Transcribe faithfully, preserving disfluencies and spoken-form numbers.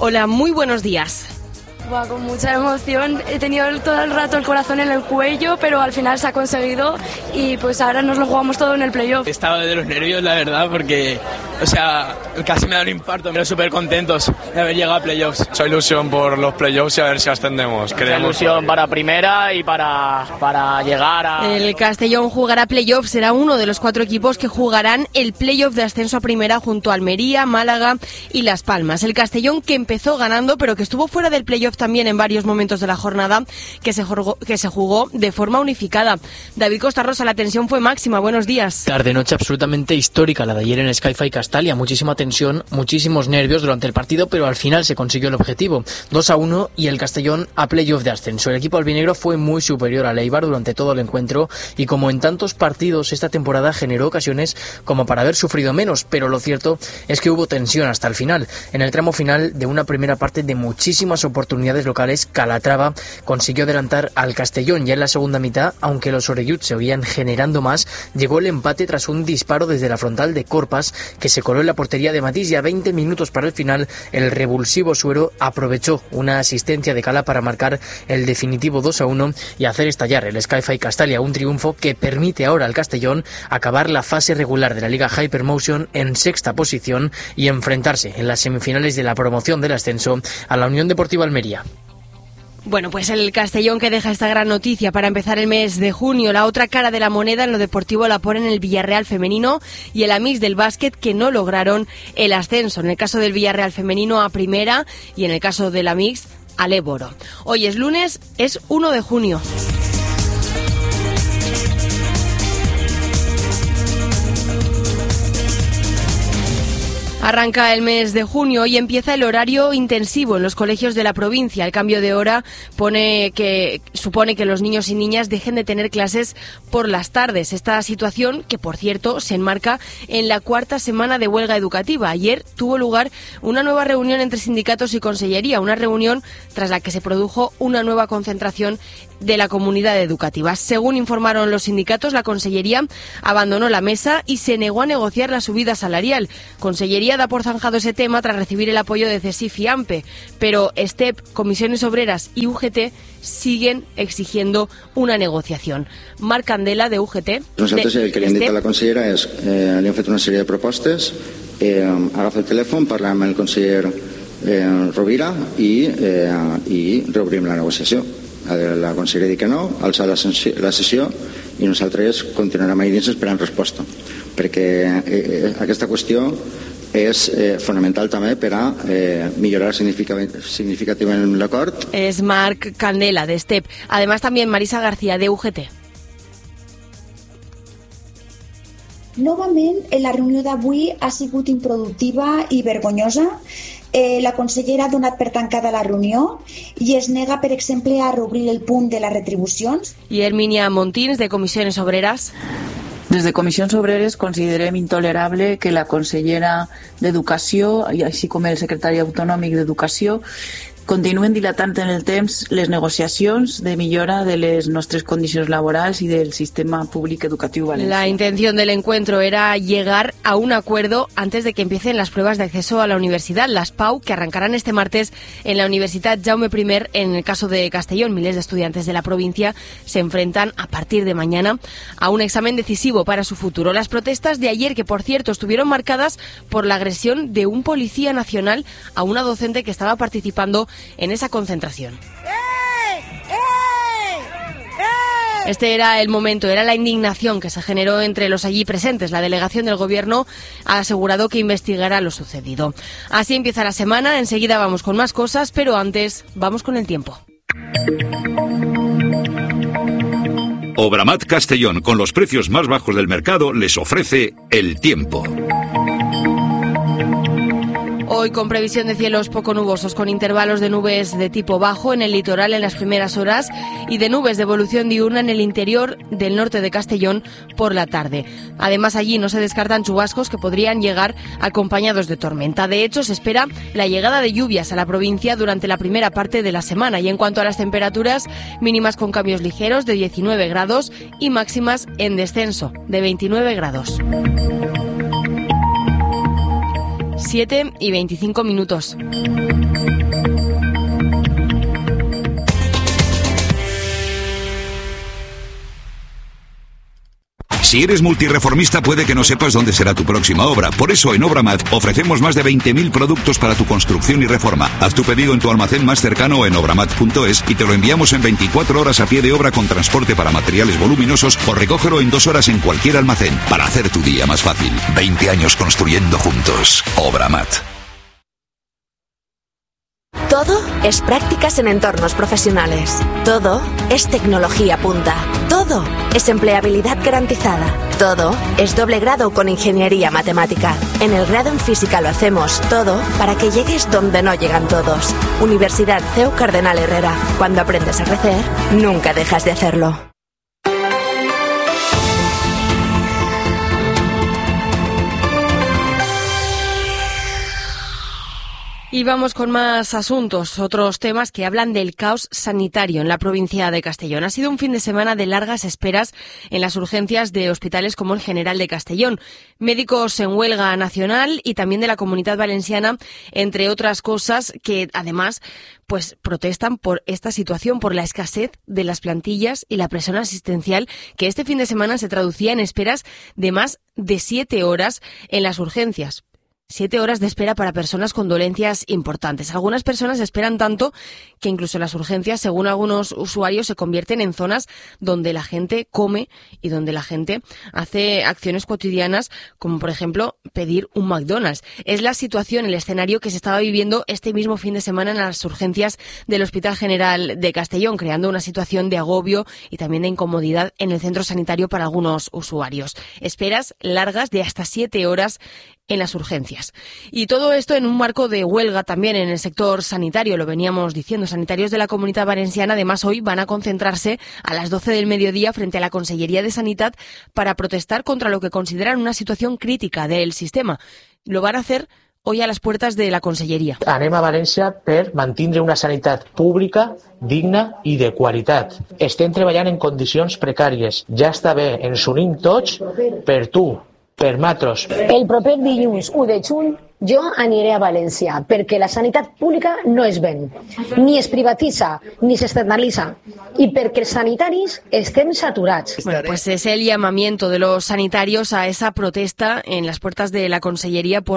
Hola, muy buenos días. Buah, con mucha emoción, he tenido todo el rato el corazón en el cuello, pero al final se ha conseguido y pues ahora nos lo jugamos todo en el playoff. Estaba de los nervios, la verdad, porque, o sea, casi me da un infarto, pero súper contentos de haber llegado a playoffs. Mucha ilusión por los playoffs y a ver si ascendemos. Mucha ilusión para primera y para, para llegar a... El Castellón jugará playoffs, será uno de los cuatro equipos que jugarán el playoff de ascenso a primera junto a Almería, Málaga y Las Palmas. El Castellón que empezó ganando, pero que estuvo fuera del playoff también en varios momentos de la jornada, que se jugó, que se jugó de forma unificada. David Costa Rosa, la tensión fue máxima. Buenos días. Tarde-noche absolutamente histórica la de ayer en Sky-Fi Castalia. Muchísima tensión, muchísimos nervios durante el partido, pero al final se consiguió el objetivo. dos a uno y el Castellón a playoff de ascenso. El equipo albinegro fue muy superior al Eibar durante todo el encuentro y, como en tantos partidos esta temporada, generó ocasiones como para haber sufrido menos, pero lo cierto es que hubo tensión hasta el final. En el tramo final de una primera parte de muchísimas oportunidades locales, Calatrava consiguió adelantar al Castellón. Ya en la segunda mitad, aunque los orelluts se oían generando más, llegó el empate tras un disparo desde la frontal de Corpas, que se coló en la portería de Matís, y a veinte minutos para el final el revulsivo suero aprovechó una asistencia de Cala para marcar el definitivo dos a uno y hacer estallar el Sky-Fi Castalia, un triunfo que permite ahora al Castellón acabar la fase regular de la Liga Hypermotion en sexta posición y enfrentarse en las semifinales de la promoción del ascenso a la Unión Deportiva Almería. Bueno, pues el Castellón que deja esta gran noticia para empezar el mes de junio. La otra cara de la moneda en lo deportivo la ponen el Villarreal femenino y el Amix del básquet, que no lograron el ascenso. En el caso del Villarreal femenino a primera y en el caso del Amix al Éboro. Hoy es lunes, es uno de junio. Arranca el mes de junio y empieza el horario intensivo en los colegios de la provincia. El cambio de hora pone que, supone que los niños y niñas dejen de tener clases por las tardes. Esta situación, que por cierto se enmarca en la cuarta semana de huelga educativa. Ayer tuvo lugar una nueva reunión entre sindicatos y consellería, una reunión tras la que se produjo una nueva concentración de la comunidad educativa. Según informaron los sindicatos, la consellería abandonó la mesa y se negó a negociar la subida salarial. Consellería da por zanjado ese tema tras recibir el apoyo de CESIF y AMPE, pero STEP, Comisiones Obreras y U G T siguen exigiendo una negociación. Marc Candela, de U G T. Nosaltres el que li hem dit a la consellera és eh, li hem fet una sèrie de propostes, eh, agafa el telèfon, parla amb el conseller eh, Rovira i, eh, i reobrim la negociació. La consellera diu que no, alça la, la sessió i nosaltres continuarem ahí dins esperant resposta, perquè eh, aquesta qüestió és eh, fonamental també per a eh, millorar significativament l'acord. Es Marc Candela, de STEP. Además, también Marisa García, de U G T. Novament, la reunió d'avui ha sigut improductiva i vergonyosa. Eh, la consellera ha donat per tancada la reunió i es nega, per exemple, a reobrir el punt de les retribucions. I Hermínia Montins, de Comisiones Obreras. Des de Comissions Obreres considerem intolerable que la consellera d'Educació, així com el secretari autonòmic d'Educació, continuen dilatant en el temps les negociacions de millora de les nostres condicions laborals y del sistema público educativo valenciano. La intención del encuentro era llegar a un acuerdo antes de que empiecen las pruebas de acceso a la universidad, las PAU, que arrancarán este martes en la Universitat Jaume I. En el caso de Castellón, miles de estudiantes de la provincia se enfrentan a partir de mañana a un examen decisivo para su futuro. Las protestas de ayer, que por cierto estuvieron marcadas por la agresión de un policía nacional a una docente que estaba participando en esa concentración. Este era el momento, era la indignación que se generó entre los allí presentes. La delegación del gobierno ha asegurado que investigará lo sucedido. Así empieza la semana, enseguida vamos con más cosas, pero antes vamos con el tiempo. Obramat Castellón, con los precios más bajos del mercado, les ofrece el tiempo. Hoy con previsión de cielos poco nubosos, con intervalos de nubes de tipo bajo en el litoral en las primeras horas y de nubes de evolución diurna en el interior del norte de Castellón por la tarde. Además, allí no se descartan chubascos que podrían llegar acompañados de tormenta. De hecho, se espera la llegada de lluvias a la provincia durante la primera parte de la semana. Y en cuanto a las temperaturas, mínimas con cambios ligeros de diecinueve grados y máximas en descenso de veintinueve grados. siete y veinticinco minutos. Si eres multireformista puede que no sepas dónde será tu próxima obra. Por eso en Obramat ofrecemos más de veinte mil productos para tu construcción y reforma. Haz tu pedido en tu almacén más cercano o en obramat punto es y te lo enviamos en veinticuatro horas a pie de obra con transporte para materiales voluminosos o recógelo en dos horas en cualquier almacén para hacer tu día más fácil. veinte años construyendo juntos. Obramat. Todo es prácticas en entornos profesionales. Todo es tecnología punta. Todo es empleabilidad garantizada. Todo es doble grado con ingeniería matemática. En el grado en física lo hacemos todo para que llegues donde no llegan todos. Universidad C E U Cardenal Herrera. Cuando aprendes a crecer, nunca dejas de hacerlo. Y vamos con más asuntos, otros temas que hablan del caos sanitario en la provincia de Castellón. Ha sido un fin de semana de largas esperas en las urgencias de hospitales como el General de Castellón. Médicos en huelga nacional y también de la Comunidad Valenciana, entre otras cosas, que además pues protestan por esta situación, por la escasez de las plantillas y la presión asistencial, que este fin de semana se traducía en esperas de más de siete horas en las urgencias. Siete horas de espera para personas con dolencias importantes. Algunas personas esperan tanto que incluso las urgencias, según algunos usuarios, se convierten en zonas donde la gente come y donde la gente hace acciones cotidianas, como por ejemplo pedir un McDonald's. Es la situación, el escenario que se estaba viviendo este mismo fin de semana en las urgencias del Hospital General de Castellón, creando una situación de agobio y también de incomodidad en el centro sanitario para algunos usuarios. Esperas largas de hasta siete horas en las urgencias. Y todo esto en un marco de huelga también en el sector sanitario, lo veníamos diciendo. Sanitarios de la Comunidad Valenciana además hoy van a concentrarse a las doce del mediodía frente a la Conselleria de Sanitat para protestar contra lo que consideran una situación crítica del sistema. Lo van a hacer hoy a las puertas de la Conselleria. Anem a València per mantindre una sanitat pública, digna i de qualitat. Estem treballant en condicions precàries. Ja està bé, ens unim tots per tu, per matros. El proper dilluns u de juny jo aniré a València perquè la sanitat pública no es ven, ni es privatitza, ni s'externalitza, y perquè els sanitaris estem saturats. Bueno, pues es el llamamiento de los sanitarios a esa protesta en las puertas de la Consellería por